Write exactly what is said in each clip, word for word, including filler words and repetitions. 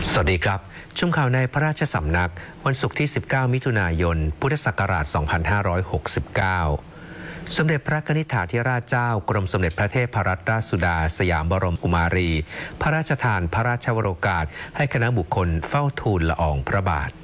สวัสดีครับชุมข่าวในพระราชสำนักวันศุกร์ที่สิบเก้ามิถุนายนพุทธศักราชสองพันห้าร้อยหกสิบเก้าสมเด็จพระกนิษฐาธิราชเจ้ากรมสมเด็จพระเทพรัตนราชสุดาสยามบรมกุมารี พระราชทานพระราชวโรกาสให้คณะบุคคลเฝ้าทูลละอองพระบาท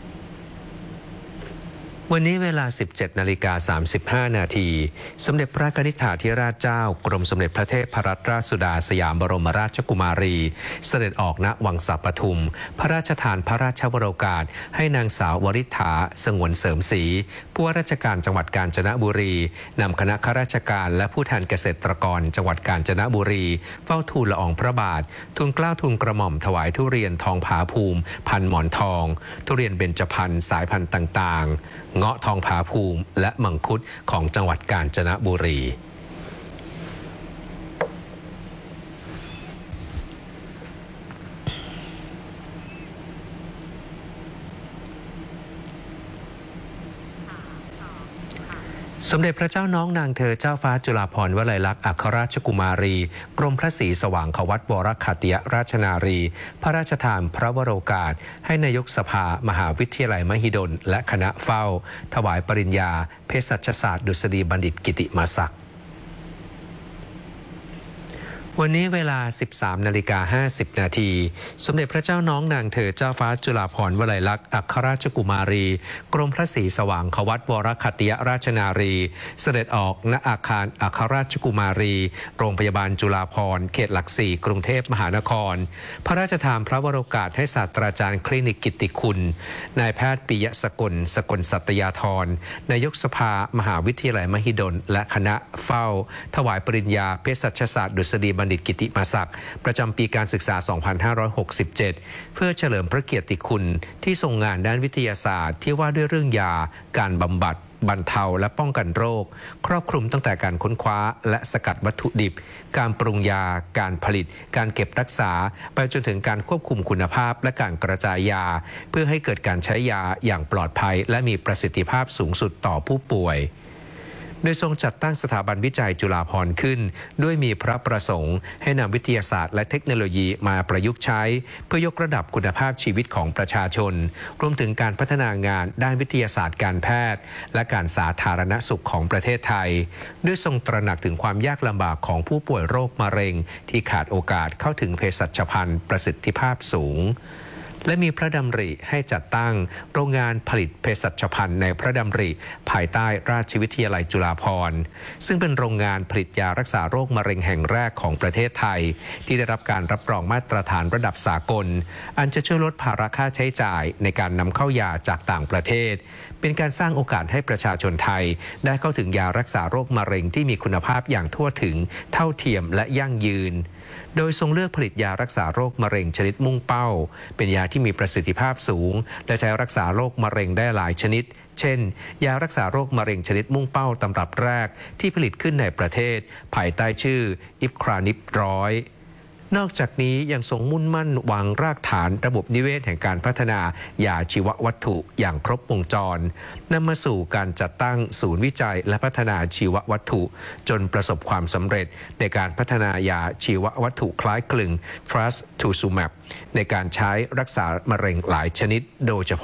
วันนี้เวลา สิบเจ็ดนาฬิกาสามสิบห้า นาทีสมเด็จพระกนิษฐาธิราชเจ้ากรมสมเด็จพระเทพรัตนราชสุดาสยามบรมราชกุมารีเสด็จออกณวังสะปทุมพระราชทานพระราชวโรกาสให้นางสาววริษฐาสงวนเสริมศรีผู้ว่าราชการจังหวัดกาญจนบุรีนำคณะข้าราชการและผู้แทนเกษตรกรจังหวัดกาญจนบุรีเฝ้าทูลละอองพระบาททูลเกล้าทูลกระหม่อมถวายทุเรียนทองผาภูมิพันหมอนทองทุเรียนเบญจพรรณสายพันธุ์ต่างๆเงาะทองผาภูมิและมังคุดของจังหวัดกาญจนบุรีสมเด็จพระเจ้าน้องนางเธอเจ้าฟ้าจุฬาภรณ์วลัยลักษณ์อัครราชกุมารีกรมพระศรีสว่างควัตวรขัตติยราชนารีพระราชทานพระวโรกาสให้นายกสภามหาวิทยาลัยมหิดลและคณะเฝ้าถวายปริญญาเภสัชศาสตร์ดุษฎีบัณฑิตกิติมศักดิ์วันนี้เวลา สิบสามนาฬิกาห้าสิบ นาทีสมเด็จพระเจ้าน้องนางเธอเจ้าฟ้าจุฬาภรณ์วลัยลักษณ์อัครราชกุมารีกรมพระศรีสว่างควัตวรขัตติยราชนารีเสด็จออกณอาคารอัครราชกุมารีโรงพยาบาลจุฬาภรณ์เขตหลักสี่กรุงเทพมหานครพระราชทานพระวโรกาสให้ศาสตราจารย์คลินิกกิตติคุณนายแพทย์ปิยะสกลสกลสัตยาธรนายกสภามหาวิทยาลัยมหิดลและคณะเฝ้าถวายปริญญาเภสัชศาสตร์ดุษฎีบัณฑิตกิติมศักดิ์ประจำปีการศึกษา สองพันห้าร้อยหกสิบเจ็ด เพื่อเฉลิมพระเกียรติคุณที่ทรงงานด้านวิทยาศาสตร์ที่ว่าด้วยเรื่องยาการบำบัดบรรเทาและป้องกันโรคครอบคลุมตั้งแต่การค้นคว้าและสกัดวัตถุดิบการปรุงยาการผลิตการเก็บรักษาไปจนถึงการควบคุมคุณภาพและการกระจายยาเพื่อให้เกิดการใช้ยาอย่างปลอดภัยและมีประสิทธิภาพสูงสุดต่อผู้ป่วยโดยทรงจัดตั้งสถาบันวิจัยจุฬาภรณ์ขึ้นด้วยมีพระประสงค์ให้นำวิทยาศาสตร์และเทคโนโลยีมาประยุกต์ใช้เพื่อยกระดับคุณภาพชีวิตของประชาชนรวมถึงการพัฒนางานด้านวิทยาศาสตร์การแพทย์และการสาธารณสุขของประเทศไทยด้วยทรงตระหนักถึงความยากลำบากของผู้ป่วยโรคมะเร็งที่ขาดโอกาสเข้าถึงเภสัชภัณฑ์ประสิทธิภาพสูงและมีพระดำริให้จัดตั้งโรงงานผลิตเภสัชภัณฑ์ในพระดำริภายใต้ราชวิทยาลัยจุฬาภรณ์ซึ่งเป็นโรงงานผลิตยารักษาโรคมะเร็งแห่งแรกของประเทศไทยที่ได้รับการรับรองมาตรฐานระดับสากลอันจะช่วยลดภาระค่าใช้จ่ายในการนำเข้ายาจากต่างประเทศเป็นการสร้างโอกาสให้ประชาชนไทยได้เข้าถึงยารักษาโรคมะเร็งที่มีคุณภาพอย่างทั่วถึงเท่าเทียมและยั่งยืนโดยทรงเลือกผลิตยารักษาโรคมะเร็งชนิดมุ่งเป้าเป็นยาที่มีประสิทธิภาพสูงและใช้รักษาโรคมะเร็งได้หลายชนิดเช่นยารักษาโรคมะเร็งชนิดมุ่งเป้าตำรับแรกที่ผลิตขึ้นในประเทศภายใต้ชื่ออิปครานิปร้อยนอกจากนี้ยังทรงมุ่นมั่นวางรากฐานระบบนิเวศแห่งการพัฒนายาชีววัตถุอย่างครบวงจรนำมาสู่การจัดตั้งศูนย์วิจัยและพัฒนาชีววัตถุจนประสบความสำเร็จในการพัฒนายาชีววัตถุคล้ายคลึง Trastuzumab ในการใช้รักษามะเร็งหลายชนิดโดยเฉพาะ